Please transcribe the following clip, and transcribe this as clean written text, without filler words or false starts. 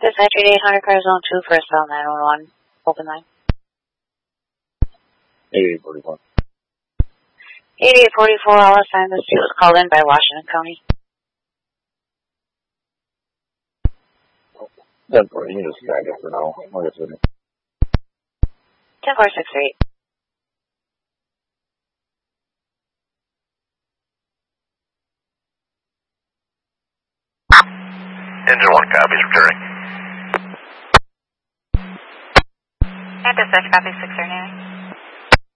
This is 800 car zone 2 for cell 911. Open line. 8844. 8844, all assigned. This was called in by Washington County. 10-4, you can just drag it for now. I'll get to it. 10468. Engine 1 copies, returning. Dispatch, copy 609.